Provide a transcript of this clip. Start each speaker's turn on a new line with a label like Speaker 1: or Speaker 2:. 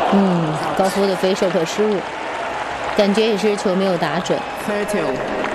Speaker 1: 高夫的飞手可失误，感觉也是球没有打准。
Speaker 2: Fertil